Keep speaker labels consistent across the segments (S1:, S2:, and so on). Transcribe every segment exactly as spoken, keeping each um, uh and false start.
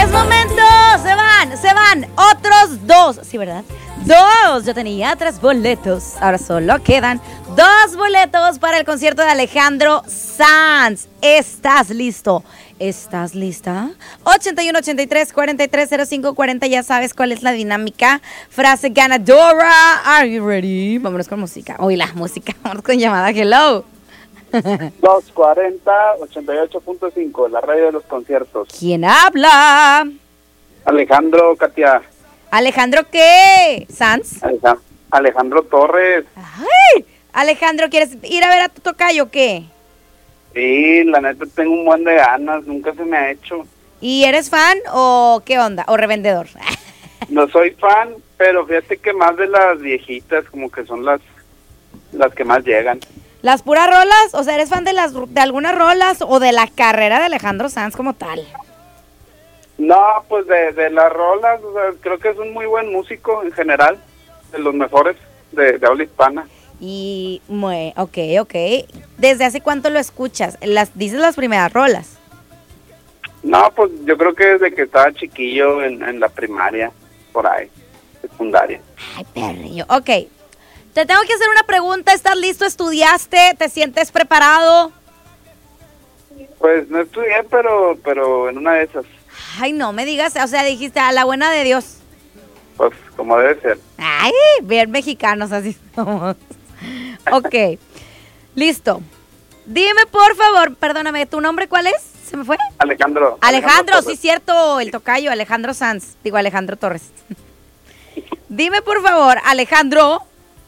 S1: Es momento, se van, se van otros dos, sí, ¿verdad? Dos, yo tenía tres boletos, ahora solo quedan dos boletos para el concierto de Alejandro Sanz. ¿Estás listo? ¿Estás lista? ochenta y uno, ochenta y tres, cuarenta y tres, cero cinco, cuarenta, ya sabes cuál es la dinámica. Frase ganadora. Are you ready? Vámonos con música. Uy, la música, vámonos con llamada. Hello.
S2: doscientos cuarenta, ochenta y ocho punto cinco, la radio de los conciertos.
S1: ¿Quién habla?
S2: Alejandro, Katia.
S1: ¿Alejandro qué? ¿Sanz?
S2: Aleja- Alejandro Torres.
S1: Ay, Alejandro, ¿quieres ir a ver a tu tocayo o qué?
S2: Sí, la neta tengo un buen de ganas, nunca se me ha hecho.
S1: ¿Y eres fan o qué onda? ¿O revendedor?
S2: No soy fan, pero fíjate que más de las viejitas, como que son las las que más llegan.
S1: ¿Las puras rolas? O sea, ¿eres fan de las de algunas rolas o de la carrera de Alejandro Sanz como tal?
S2: No, pues de, de las rolas, o sea, creo que es un muy buen músico en general, de los mejores de, de habla hispana.
S1: Y, mue, ok, ok. ¿Desde hace cuánto lo escuchas? Las dices las primeras rolas.
S2: No, pues yo creo que desde que estaba chiquillo en, en la primaria, por ahí, secundaria.
S1: Ay, perrillo. Ok. Te tengo que hacer una pregunta. ¿Estás listo? ¿Estudiaste? ¿Te sientes preparado?
S2: Pues no estudié, pero pero en una de esas,
S1: Ay, no me digas. O sea, dijiste a la buena de Dios.
S2: pues como debe ser.
S1: Ay, bien mexicanos así somos. Ok. Listo. Dime, por favor, perdóname, ¿tu nombre cuál es? ¿Se me fue?
S2: Alejandro.
S1: Alejandro, sí,
S2: Torres.
S1: cierto, el tocayo, Alejandro Sanz. Digo, Alejandro Torres. Dime, por favor, Alejandro,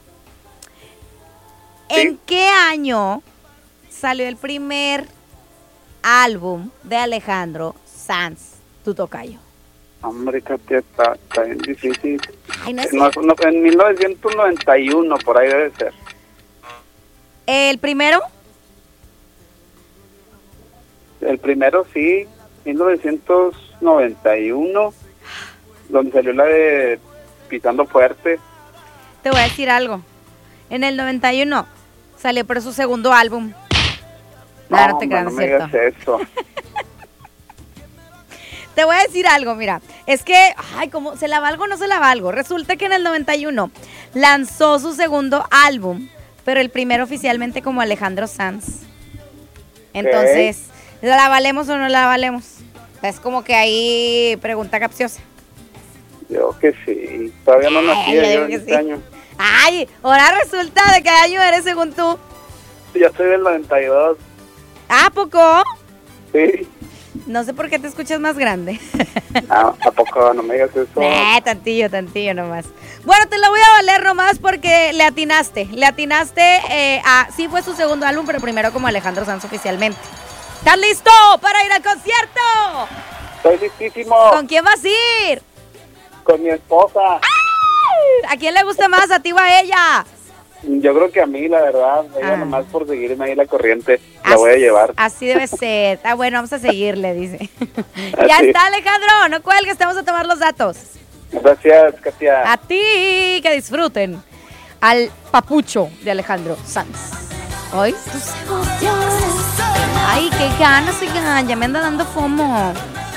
S1: ¿en
S2: Sí.
S1: qué año salió el primer álbum de Alejandro Sanz, tu tocayo?
S2: Hombre, Katia, está, está bien difícil.
S1: Ay, no es
S2: No, no, en mil novecientos noventa y uno, por ahí debe ser.
S1: ¿El primero?
S2: El primero sí, mil novecientos noventa y uno, donde salió la de Pisando Fuerte.
S1: Te voy a decir algo. En el noventa y uno salió por su segundo álbum. No, no te
S2: hombre,
S1: creas,
S2: no
S1: es
S2: me
S1: cierto.
S2: digas eso.
S1: Te voy a decir algo, mira, es que, ay, ¿cómo se la valgo o no se la valgo? Resulta que en el noventa y uno lanzó su segundo álbum, pero el primero oficialmente como Alejandro Sanz. Entonces, ¿la valemos o no la valemos? Es como que ahí pregunta capciosa.
S2: Yo que sí, todavía no
S1: Ay,
S2: nací
S1: yo
S2: yo
S1: digo
S2: en
S1: que
S2: este
S1: sí.
S2: año.
S1: Ay, ahora resulta de qué año eres según tú.
S2: Yo soy del noventa y dos,
S1: ¿A poco?
S2: sí.
S1: No sé por qué te escuchas más grande.
S2: Ah, ¿a poco no me digas eso?
S1: Eh, tantillo, tantillo nomás. Bueno, te lo voy a valer nomás porque le atinaste. Le atinaste eh, a... Sí, fue su segundo álbum, pero primero como Alejandro Sanz oficialmente. ¿Estás listo para ir al concierto?
S2: Estoy listísimo.
S1: ¿Con quién vas a ir?
S2: Con mi esposa.
S1: ¿A quién le gusta más, a ti o a ella?
S2: Yo creo que a mí, la verdad, ella
S1: Ah.
S2: nomás por seguirme ahí la corriente, la
S1: Así-
S2: voy a llevar.
S1: Así debe ser. Ah, bueno, vamos a seguirle, dice. Ya
S2: Así.
S1: está, Alejandro. No cuelgues, te vamos a tomar los datos.
S2: Gracias, Katia.
S1: A ti, que disfruten al papucho de Alejandro Sanz. Hoy tus emociones. Ay, qué ganas, oigan, ya me anda dando fomo.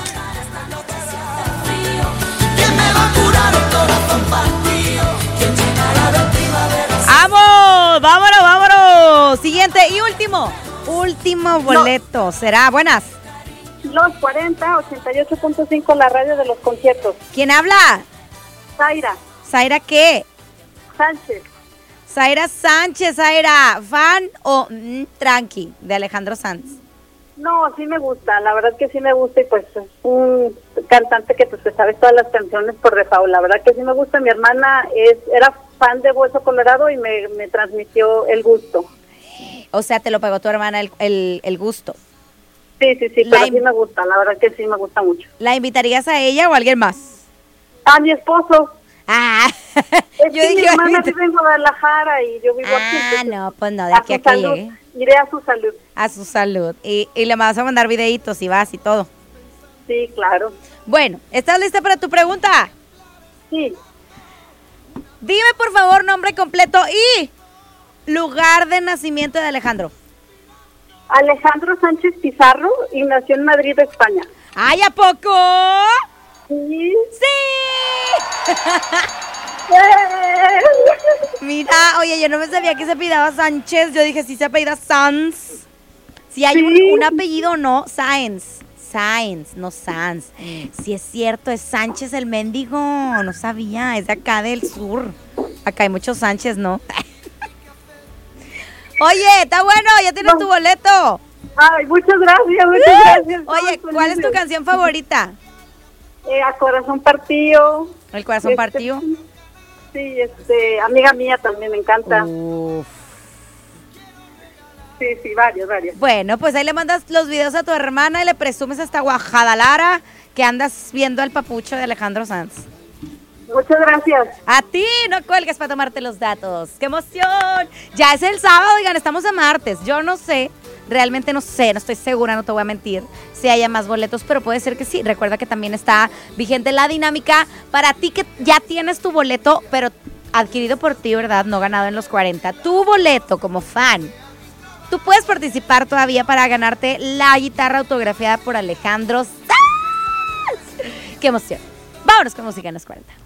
S1: ¡Vamos! ¡Vámonos, vámonos! Siguiente y último. Último boleto. ¿Será? Buenas.
S3: Los cuarenta, ochenta y ocho punto cinco, la radio de los conciertos.
S1: ¿Quién habla?
S3: Zaira
S1: ¿Zaira qué?
S3: Sánchez.
S1: Zaira Sánchez, Zaira. ¿Fan o mm, tranqui de Alejandro Sanz?
S3: No, sí me gusta, la verdad que sí me gusta y pues es un cantante que pues te sabes todas las canciones por default, la verdad que sí me gusta. Mi hermana es era fan de Hueso Colorado y me, me transmitió el gusto.
S1: O sea, te lo pegó tu hermana el, el, el gusto.
S3: Sí, sí, sí,
S1: La
S3: pero
S1: im-
S3: sí me gusta, la verdad que sí me gusta mucho.
S1: ¿La invitarías a ella o a alguien más?
S3: A mi esposo,
S1: Ah,
S3: es
S1: yo
S3: que mi
S1: dije,
S3: hermana
S1: ahorita-
S3: vive en Guadalajara y yo vivo aquí.
S1: ah,
S3: entonces,
S1: no, pues no, de
S3: a
S1: aquí a
S3: su
S1: que
S3: salud,
S1: llegue.
S3: iré a su salud.
S1: A su salud. Y, y le vas a mandar videitos y vas y todo.
S3: Sí, claro,
S1: Bueno, ¿estás lista para tu pregunta?
S3: sí.
S1: Dime, por favor, nombre completo y lugar de nacimiento de Alejandro.
S3: Alejandro Sánchez Pizarro y nació en Madrid, España.
S1: ¡Ay, a poco!
S3: Sí.
S1: ¡Sí! Mira, oye, yo no me sabía que se apellidaba Sánchez. Yo dije, sí se apellida Sanz. Si hay
S3: Sí.
S1: un, un apellido, no, Sáenz. Sáenz, no Sanz. Si es cierto, es Sánchez el mendigo. No sabía, es de acá del sur. Acá hay muchos Sánchez, ¿no? Oye, está bueno, ya tienes
S3: No.
S1: tu boleto.
S3: Ay, muchas gracias, muchas gracias.
S1: Oye,
S3: Estamos
S1: ¿cuál es tu
S3: felices.
S1: canción favorita?
S3: Eh, a corazón partido.
S1: El corazón
S3: Este,
S1: partido.
S3: Sí, este, amiga mía también me encanta.
S1: Uf.
S3: Sí, sí, varios, varios.
S1: Bueno, pues ahí le mandas los videos a tu hermana y le presumes hasta Guadalajara que andas viendo al papucho de Alejandro Sanz.
S3: Muchas gracias.
S1: A ti, no cuelgues para tomarte los datos. ¡Qué emoción! Ya es el sábado, oigan, estamos a martes. Yo no sé, realmente no sé, no estoy segura, no te voy a mentir, si haya más boletos, pero puede ser que sí. Recuerda que también está vigente la dinámica para ti que ya tienes tu boleto, pero adquirido por ti, ¿verdad? No ganado en los cuarenta. Tu boleto como fan. Tú puedes participar todavía para ganarte la guitarra autografiada por Alejandro Sanz. ¡Qué emoción! Vámonos con música en los cuarenta.